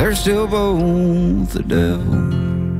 they're still both the devil.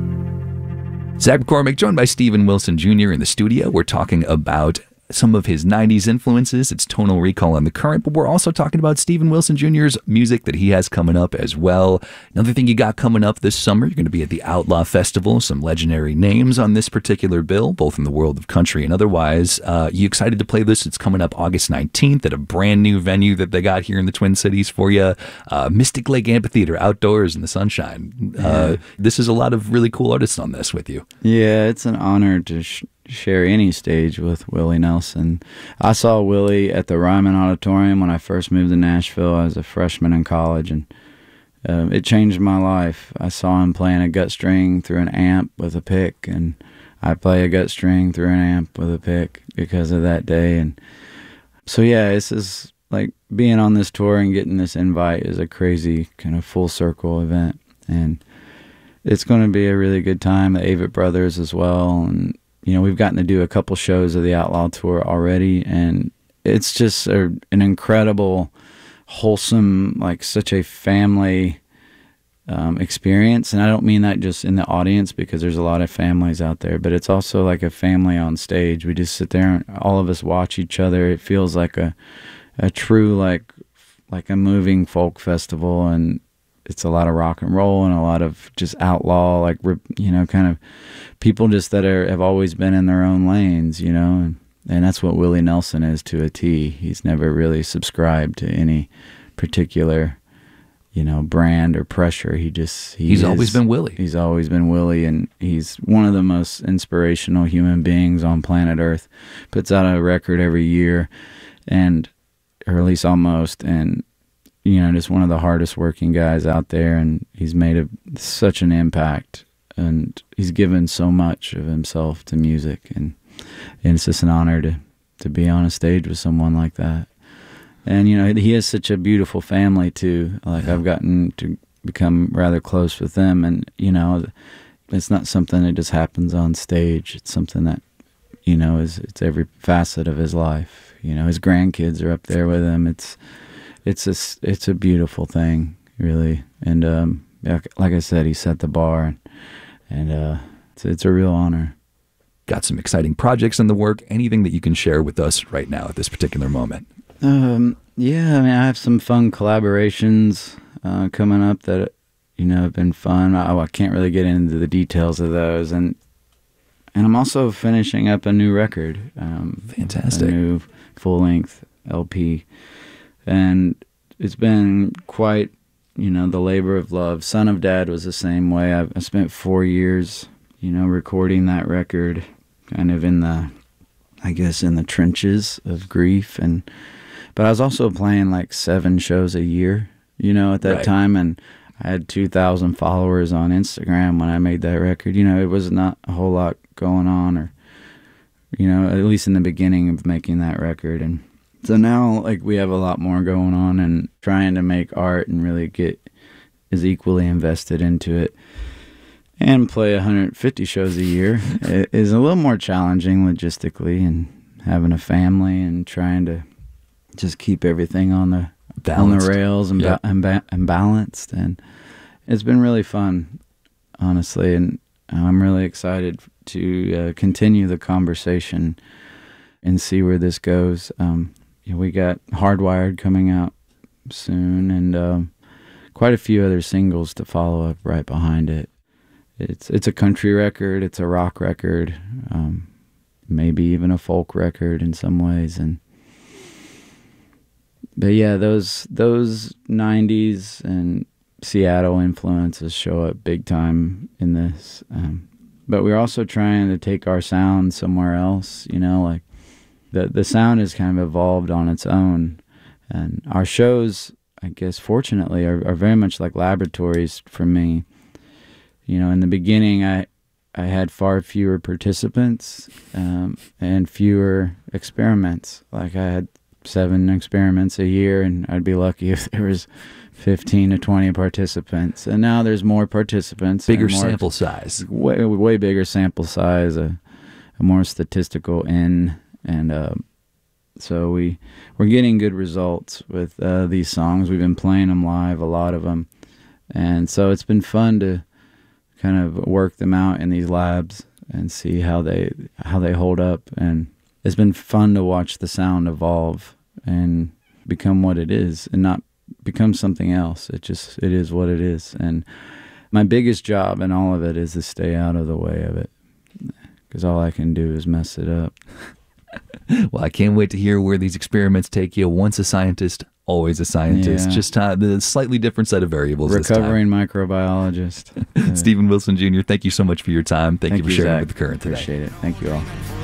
Zach McCormick, joined by Steven Wilson Jr. in the studio. We're talking about some of his 90s influences. It's Tonal Recall on The Current, but we're also talking about Steven Wilson Jr.'s music that he has coming up as well. Another thing you got coming up this summer, you're going to be at the Outlaw Festival. Some legendary names on this particular bill, both in the world of country and otherwise. You excited to play this? It's coming up August 19th at a brand new venue that they got here in the Twin Cities for you. Mystic Lake Amphitheater, outdoors in the sunshine. This is a lot of really cool artists on this with you. Yeah, it's an honor to share any stage with Willie Nelson. I saw Willie at the Ryman Auditorium when I first moved to Nashville. I was a freshman in college, and it changed my life. I saw him playing a gut string through an amp with a pick, and I play a gut string through an amp with a pick because of that day. And so yeah, this is like being on this tour and getting this invite is a crazy kind of full circle event, and it's going to be a really good time. The Avett Brothers as well, and you know, we've gotten to do a couple shows of the Outlaw Tour already, and it's just an incredible, wholesome, like such a family experience. And I don't mean that just in the audience, because there's a lot of families out there, but it's also like a family on stage. We just sit there and all of us watch each other. It feels like a true, like a moving folk festival, and it's a lot of rock and roll and a lot of just outlaw, like, you know, kind of people just that have always been in their own lanes, you know, and that's what Willie Nelson is to a T. He's never really subscribed to any particular, you know, brand or pressure. He's always been Willie. He's always been Willie, and he's one of the most inspirational human beings on planet Earth. Puts out a record every year, or at least almost, and you know, just one of the hardest working guys out there, and he's made such an impact, and he's given so much of himself to music, and it's just an honor to be on a stage with someone like that. And you know, he has such a beautiful family too. Like, I've gotten to become rather close with them, and you know, it's not something that just happens on stage. It's something that, you know, it's every facet of his life. You know, his grandkids are up there with him. It's a beautiful thing, really. And yeah, like I said, he set the bar, and it's a real honor. Got some exciting projects in the work. Anything that you can share with us right now at this particular moment? Yeah, I mean, I have some fun collaborations coming up that, you know, have been fun. I can't really get into the details of those, and I'm also finishing up a new record. Fantastic. A new full-length LP. And it's been quite, you know, the labor of love. Son of Dad was the same way. I spent 4 years, you know, recording that record, kind of in the trenches of grief. But I was also playing like 7 shows a year, you know, at that time. And I had 2,000 followers on Instagram when I made that record. You know, it was not a whole lot going on, or, you know, at least in the beginning of making that record. And so now, like, we have a lot more going on, and trying to make art and really get as equally invested into it and play 150 shows a year is a little more challenging logistically, and having a family and trying to just keep everything on the rails and balanced. And it's been really fun, honestly, and I'm really excited to continue the conversation and see where this goes. We got Hardwired coming out soon, and quite a few other singles to follow up right behind it. It's a country record, it's a rock record, maybe even a folk record in some ways. But yeah, those 90s and Seattle influences show up big time in this. But we're also trying to take our sound somewhere else, you know, like the sound has kind of evolved on its own. And our shows, I guess, fortunately, are very much like laboratories for me. You know, in the beginning, I had far fewer participants and fewer experiments. Like, I had 7 experiments a year, and I'd be lucky if there was 15 to 20 participants. And now there's more participants. Bigger sample size. Way bigger sample size, a more statistical N. And so we're getting good results with these songs. We've been playing them live, a lot of them. And so it's been fun to kind of work them out in these labs and see how they hold up. And it's been fun to watch the sound evolve and become what it is and not become something else. It is what it is. And my biggest job in all of it is to stay out of the way of it, because all I can do is mess it up. Well, I can't wait to hear where these experiments take you. Once a scientist, always a scientist. Yeah. Just the slightly different set of variables Recovering microbiologist. this time. Steven Wilson Jr., thank you so much for your time. Thank you for sharing Zach. with The Current today. Appreciate it. Thank you all.